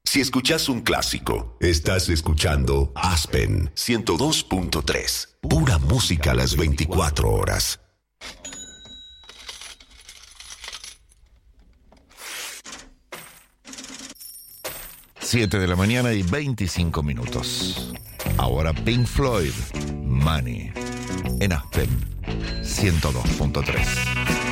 Si escuchas un clásico, estás escuchando Aspen 102.3. Pura música a las 24 horas. Siete de la mañana y 25 minutos. Ahora Pink Floyd, Money, en Aspen 102.3.